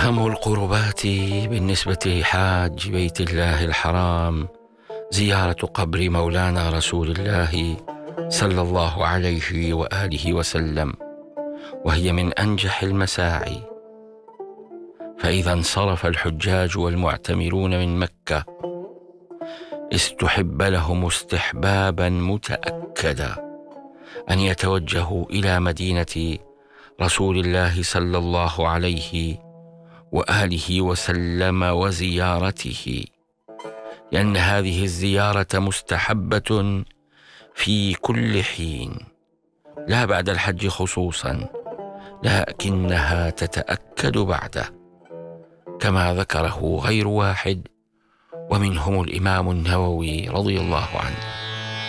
أهم القربات بالنسبة حاج بيت الله الحرام زيارة قبر مولانا رسول الله صلى الله عليه وآله وسلم، وهي من أنجح المساعي. فإذا انصرف الحجاج والمعتمرون من مكة استحب لهم استحبابا متأكدا أن يتوجهوا إلى مدينة رسول الله صلى الله عليه وآله وسلم وزيارته، لأن هذه الزيارة مستحبة في كل حين، لا بعد الحج خصوصا، لكنها تتأكد بعده، كما ذكره غير واحد، ومنهم الإمام النووي رضي الله عنه.